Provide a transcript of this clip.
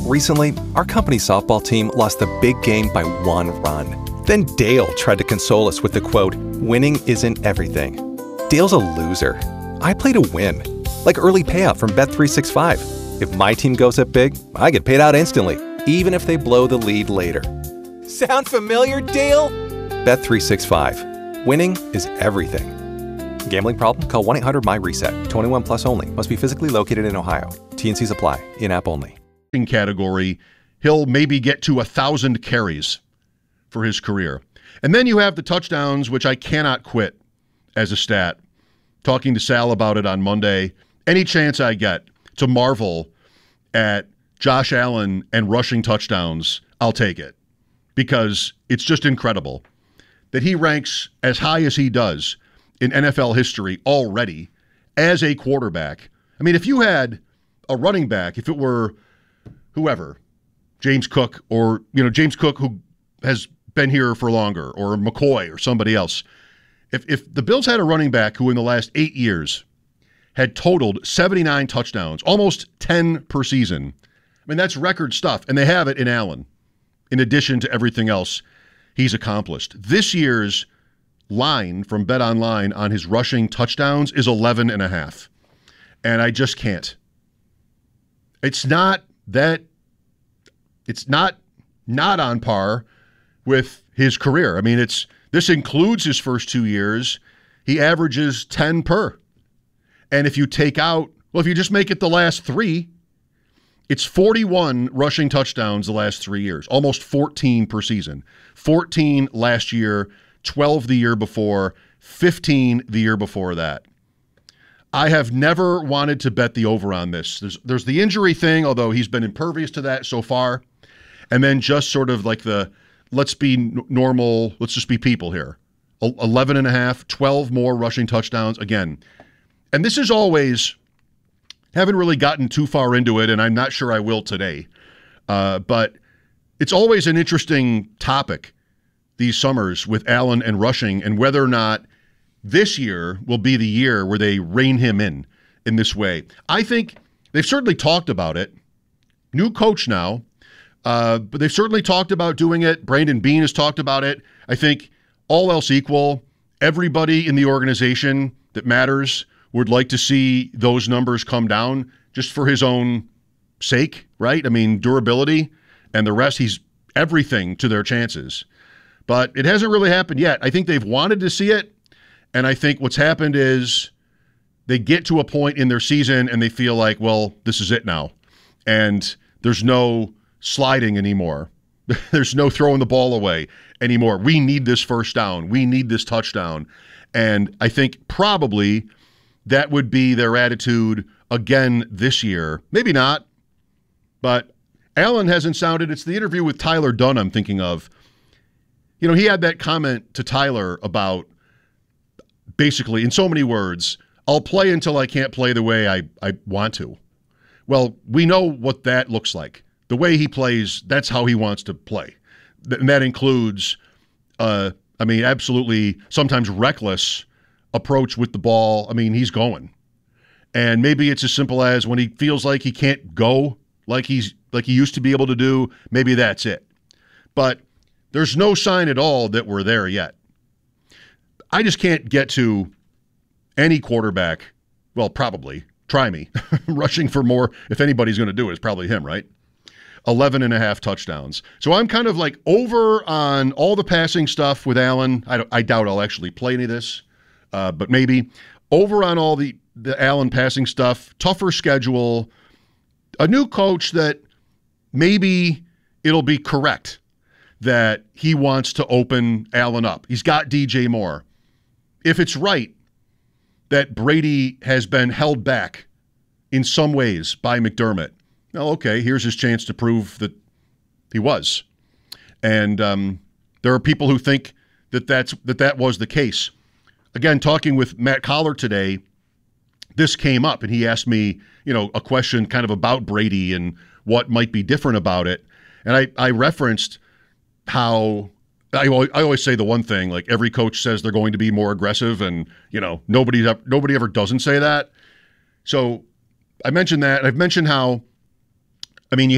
Recently, our company's softball team lost the big game by 1 run. Then Dale tried to console us with the quote, "Winning isn't everything." Dale's a loser. I play to win. Like early payout from Bet365. If my team goes up big, I get paid out instantly, even if they blow the lead later. Sound familiar, Dale? Bet365. Winning is everything. Gambling problem? Call 1-800-MY-RESET. 21 plus only. Must be physically located in Ohio. T&Cs apply. In-app only. Category, he'll maybe get to 1,000 carries for his career. And then you have the touchdowns, which I cannot quit as a stat. Talking to Sal about it on Monday. Any chance I get to marvel at Josh Allen and rushing touchdowns, I'll take it. Because it's just incredible that he ranks as high as he does in NFL history already as a quarterback. I mean, if you had a running back, if it were whoever, James Cook, or, James Cook, who has been here for longer, or McCoy or somebody else, if the Bills had a running back who in the last 8 years had totaled 79 touchdowns, almost 10 per season, I mean, that's record stuff. And they have it in Allen, in addition to everything else he's accomplished. This year's line from BetOnline on his rushing touchdowns is 11.5. And I just can't. It's not on par with his career. I mean, this includes his first 2 years. He averages 10 per. And if you if you just make it the last 3, it's 41 rushing touchdowns the last 3 years, almost 14 per season. 14 last year, 12 the year before, 15 the year before that. I have never wanted to bet the over on this. There's the injury thing, although he's been impervious to that so far. And then just sort of like let's be normal, let's just be people here. 11.5, 12 more rushing touchdowns again. And this is always, haven't really gotten too far into it, and I'm not sure I will today. But it's always an interesting topic these summers with Allen and rushing, and whether or not this year will be the year where they rein him in this way. I think they've certainly talked about it. New coach now, but they've certainly talked about doing it. Brandon Beane has talked about it. I think all else equal, everybody in the organization that matters would like to see those numbers come down just for his own sake, right? I mean, durability and the rest, he's everything to their chances. But it hasn't really happened yet. I think they've wanted to see it, and I think what's happened is they get to a point in their season and they feel like, well, this is it now. And there's no sliding anymore. There's no throwing the ball away anymore. We need this first down. We need this touchdown. And I think probably that would be their attitude again this year. Maybe not, but Allen hasn't sounded. It's the interview with Tyler Dunn I'm thinking of. He had that comment to Tyler about basically, in so many words, I'll play until I can't play the way I want to. Well, we know what that looks like. The way he plays, that's how he wants to play. And that includes, absolutely sometimes reckless approach with the ball. I mean, he's going. And maybe it's as simple as when he feels like he can't go like he used to be able to do, maybe that's it. But there's no sign at all that we're there yet. I just can't get to any quarterback, well, probably, try me, rushing for more. If anybody's going to do it, it's probably him, right? 11.5 touchdowns. So I'm kind of like over on all the passing stuff with Allen. I doubt I'll actually play any of this, but maybe. Over on all the Allen passing stuff, tougher schedule, a new coach that maybe it'll be correct that he wants to open Allen up. He's got DJ Moore. If it's right that Brady has been held back in some ways by McDermott, well, okay, here's his chance to prove that he was. And there are people who think that was the case. Again, talking with Matt Collar today, this came up, and he asked me, a question kind of about Brady and what might be different about it. And I referenced how I always say the one thing, like every coach says they're going to be more aggressive, and nobody ever doesn't say that. So I mentioned that. I've mentioned how, you